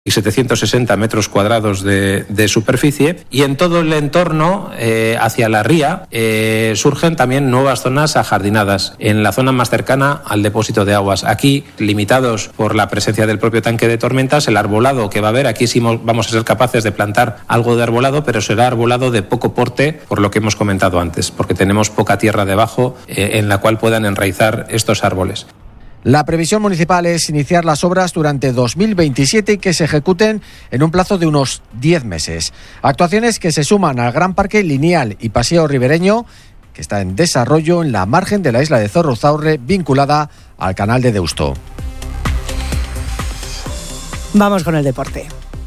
y 760 metros cuadrados de superficie, y en todo el entorno hacia la ría surgen también nuevas zonas ajardinadas en la zona más cercana al depósito de aguas. Aquí, limitados por la presencia del propio tanque de tormentas, el arbolado que va a haber, aquí sí vamos a ser capaces de plantar algo de arbolado, pero será arbolado de poco porte, por lo que hemos comentado antes, porque tenemos poca tierra debajo en la cual puedan enraizar estos árboles. La previsión municipal es iniciar las obras durante 2027 y que se ejecuten en un plazo de unos 10 meses. Actuaciones que se suman al Gran Parque Lineal y Paseo Ribereño, que está en desarrollo en la margen de la isla de Zorrozaurre, vinculada al canal de Deusto. Vamos con el deporte.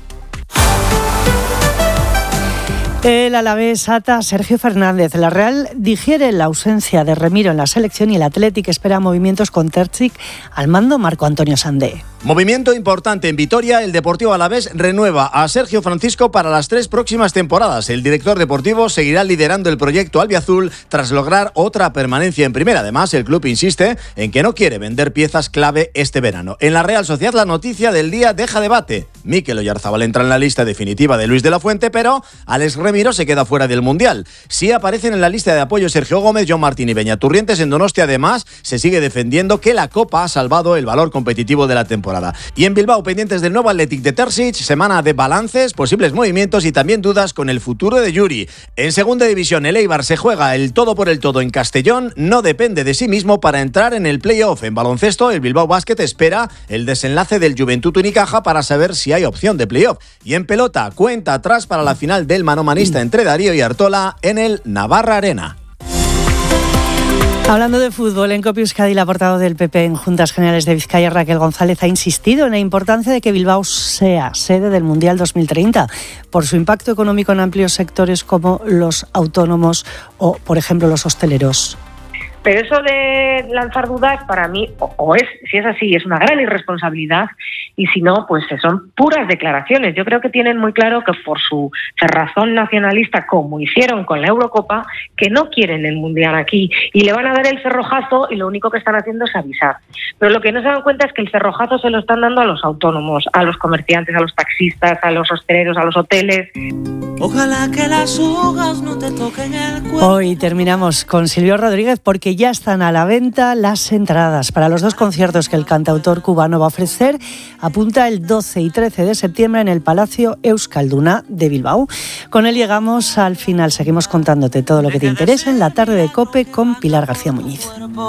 El Alavés ata a Sergio Fernández. La Real digiere la ausencia de Remiro en la selección y el Athletic espera movimientos con Terzic al mando Marco Antonio Sandé. Movimiento importante en Vitoria. El Deportivo Alavés renueva a Sergio Francisco para las 3 próximas temporadas. El director deportivo seguirá liderando el proyecto albiazul tras lograr otra permanencia en primera. Además, el club insiste en que no quiere vender piezas clave este verano. En la Real Sociedad, la noticia del día deja debate. Mikel Oyarzabal entra en la lista definitiva de Luis de la Fuente, pero Alex Remiro se queda fuera del Mundial. Sí aparecen en la lista de apoyo Sergio Gómez, John Martín y Beñaturrientes. En Donostia, además, se sigue defendiendo que la Copa ha salvado el valor competitivo de la temporada. Y en Bilbao, pendientes del nuevo Athletic de Terzic, semana de balances, posibles movimientos y también dudas con el futuro de Yuri. En segunda división, el Eibar se juega el todo por el todo en Castellón, no depende de sí mismo para entrar en el play-off. En baloncesto, el Bilbao Basket espera el desenlace del Juventud Unicaja para saber si hay opción de play-off. Y en pelota, cuenta atrás para la final del manomanista entre Darío y Artola en el Navarra Arena. Hablando de fútbol, en COPE Euskadi, la portavoz del PP en Juntas Generales de Vizcaya, Raquel González, ha insistido en la importancia de que Bilbao sea sede del Mundial 2030 por su impacto económico en amplios sectores como los autónomos o, por ejemplo, los hosteleros. Pero eso de lanzar dudas, para mí, o es, si es así, es una gran irresponsabilidad, y si no, pues son puras declaraciones. Yo creo que tienen muy claro que por su cerrazón nacionalista, como hicieron con la Eurocopa, que no quieren el Mundial aquí, y le van a dar el cerrojazo, y lo único que están haciendo es avisar. Pero lo que no se dan cuenta es que el cerrojazo se lo están dando a los autónomos, a los comerciantes, a los taxistas, a los hosteleros, a los hoteles. Ojalá que las hojas no te toquen el cuerpo. Hoy terminamos con Silvio Rodríguez porque ya están a la venta las entradas para los 2 conciertos que el cantautor cubano va a ofrecer. Apunta el 12 y 13 de septiembre en el Palacio Euskalduna de Bilbao. Con él llegamos al final. Seguimos contándote todo lo que te interesa en la tarde de COPE con Pilar García Muñiz.